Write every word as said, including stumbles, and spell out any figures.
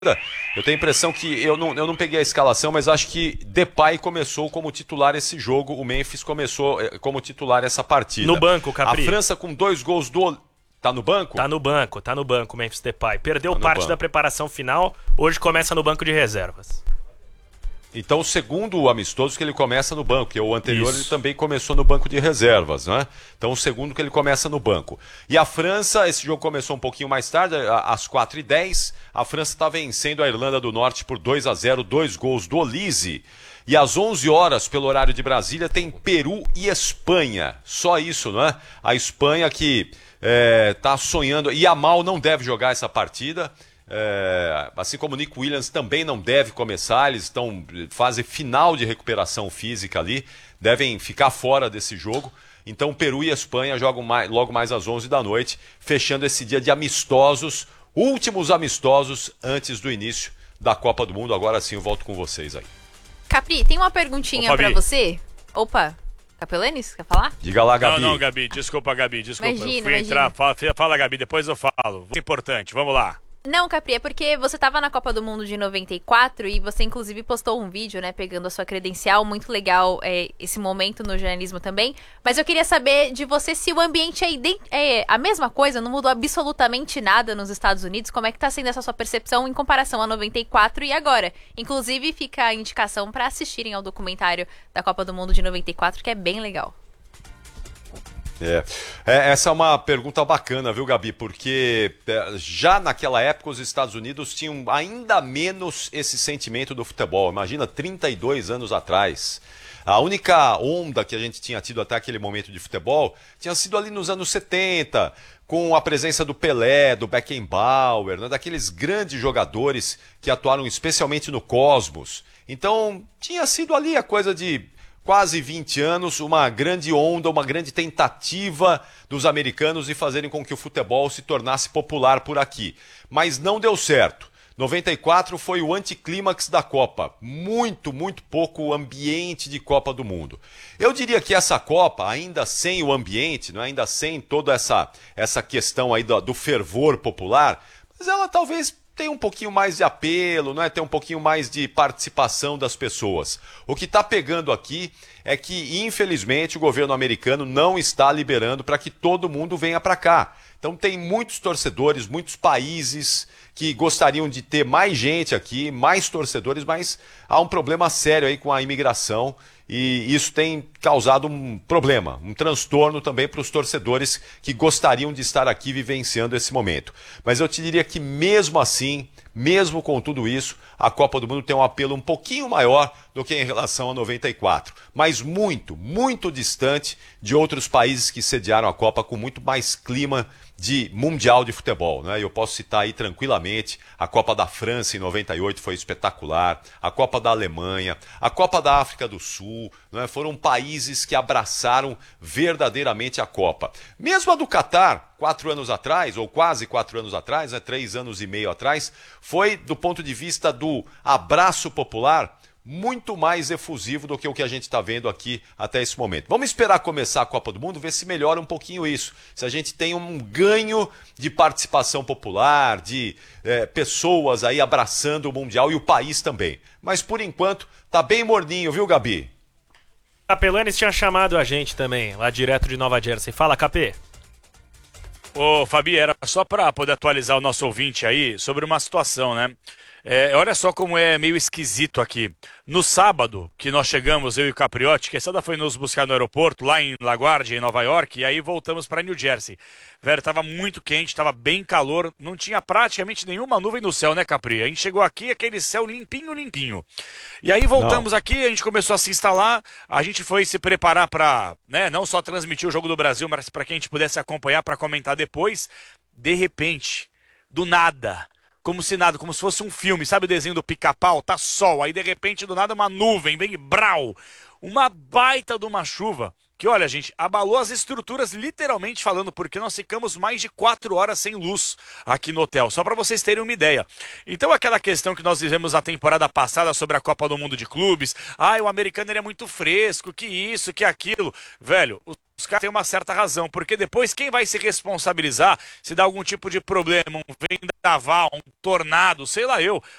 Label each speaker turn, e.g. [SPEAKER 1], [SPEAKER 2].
[SPEAKER 1] Eu tenho a impressão que, eu não, eu não peguei a escalação, mas acho que Depay começou como titular esse jogo, o Memphis começou como titular essa partida.
[SPEAKER 2] No banco, Capri.
[SPEAKER 1] A França com dois gols do... Tá no banco?
[SPEAKER 2] Tá no banco, tá no banco o Memphis Depay. Perdeu
[SPEAKER 1] tá
[SPEAKER 2] parte
[SPEAKER 1] banco.
[SPEAKER 2] da preparação final, hoje começa no banco de reservas.
[SPEAKER 1] Então, o segundo amistoso que ele começa no banco, que o anterior
[SPEAKER 2] Isso.
[SPEAKER 1] ele também começou no banco de reservas, né? Então, o segundo que ele começa no banco. E a França, esse jogo começou um pouquinho mais tarde, às quatro e dez, a França está vencendo a Irlanda do Norte por dois a zero, dois gols do Olise. E às onze horas, pelo horário de Brasília, tem Peru e Espanha. Só isso, não é? A Espanha que está sonhando, e Yamal não deve jogar essa partida. É, assim como o Nick Williams também não deve começar, eles estão em fase final de recuperação física ali, devem ficar fora desse jogo. Então Peru e Espanha jogam mais, logo mais às onze da noite, fechando esse dia de amistosos, últimos amistosos antes do início da Copa do Mundo. Agora sim eu volto com vocês aí.
[SPEAKER 3] Capri, tem uma perguntinha
[SPEAKER 2] Ô,
[SPEAKER 3] pra você. Opa, Capelanes, quer falar?
[SPEAKER 1] Diga lá, Gabi.
[SPEAKER 4] Não, não, Gabi, desculpa, Gabi, desculpa.
[SPEAKER 3] Imagina,
[SPEAKER 4] eu fui
[SPEAKER 3] imagina.
[SPEAKER 4] entrar, fala, fala, Gabi, depois eu falo. Importante, vamos lá.
[SPEAKER 3] Não, Capri, é porque você tava na Copa do Mundo de noventa e quatro e você inclusive postou um vídeo, né, pegando a sua credencial, muito legal é, esse momento no jornalismo também, mas eu queria saber de você se o ambiente é, ident- é a mesma coisa, não mudou absolutamente nada nos Estados Unidos, como é que tá sendo essa sua percepção em comparação a noventa e quatro e agora? Inclusive fica a indicação para assistirem ao documentário da Copa do Mundo de noventa e quatro, que é bem legal.
[SPEAKER 1] É. É, essa é uma pergunta bacana, viu, Gabi? Porque é, já naquela época os Estados Unidos tinham ainda menos esse sentimento do futebol. Imagina, trinta e dois anos atrás. A única onda que a gente tinha tido até aquele momento de futebol tinha sido ali nos anos setenta, com a presença do Pelé, do Beckenbauer, né, daqueles grandes jogadores que atuaram especialmente no Cosmos. Então, tinha sido ali a coisa de quase vinte anos, uma grande onda, uma grande tentativa dos americanos de fazerem com que o futebol se tornasse popular por aqui. Mas não deu certo. noventa e quatro foi o anticlímax da Copa. Muito, muito pouco ambiente de Copa do Mundo. Eu diria que essa Copa, ainda sem o ambiente, né, ainda sem toda essa, essa questão aí do, do fervor popular, mas ela talvez tem um pouquinho mais de apelo, não é? Tem um pouquinho mais de participação das pessoas. O que está pegando aqui é que, infelizmente, o governo americano não está liberando para que todo mundo venha para cá. Então tem muitos torcedores, muitos países que gostariam de ter mais gente aqui, mais torcedores, mas há um problema sério aí com a imigração e isso tem causado um problema, um transtorno também para os torcedores que gostariam de estar aqui vivenciando esse momento. Mas eu te diria que mesmo assim, mesmo com tudo isso, a Copa do Mundo tem um apelo um pouquinho maior do que em relação a noventa e quatro, mas muito, muito distante de outros países que sediaram a Copa com muito mais clima de mundial de futebol, né? Eu posso citar aí tranquilamente a Copa da França em noventa e oito foi espetacular, a Copa da Alemanha, a Copa da África do Sul, né? Foram países que abraçaram verdadeiramente a Copa. Mesmo a do Catar, quatro anos atrás, ou quase quatro anos atrás, né? Três anos e meio atrás, foi do ponto de vista do abraço popular, muito mais efusivo do que o que a gente está vendo aqui até esse momento. Vamos esperar começar a Copa do Mundo, ver se melhora um pouquinho isso. Se a gente tem um ganho de participação popular, de é, pessoas aí abraçando o Mundial e o país também. Mas por enquanto tá bem morninho, viu, Gabi?
[SPEAKER 2] Capelanes tinha chamado a gente também, lá direto de Nova Jersey. Fala, Capê.
[SPEAKER 4] Ô, Fabi, era só para poder atualizar o nosso ouvinte aí sobre uma situação, né? É, olha só como é meio esquisito aqui. No sábado, que nós chegamos, eu e o Capriotti, que a Sada foi nos buscar no aeroporto, lá em LaGuardia, em Nova York, e aí voltamos para New Jersey. Velho, tava muito quente, tava bem calor, não tinha praticamente nenhuma nuvem no céu, né, Capri? A gente chegou aqui, aquele céu limpinho, limpinho. E aí voltamos não. aqui, a gente começou a se instalar, a gente foi se preparar para, né, não só transmitir o Jogo do Brasil, mas para que a gente pudesse acompanhar, para comentar depois. De repente, do nada... Como se nada, como se fosse um filme, sabe o desenho do Pica-Pau? Tá sol, aí de repente do nada uma nuvem, vem brau, uma baita de uma chuva, que, olha, gente, abalou as estruturas, literalmente falando, porque nós ficamos mais de quatro horas sem luz aqui no hotel, só para vocês terem uma ideia. Então, aquela questão que nós vivemos na temporada passada sobre a Copa do Mundo de Clubes, ah, o americano ele é muito fresco, que isso, que aquilo, velho, os caras têm uma certa razão, porque depois quem vai se responsabilizar se dá algum tipo de problema, um vendaval, um tornado, sei lá eu,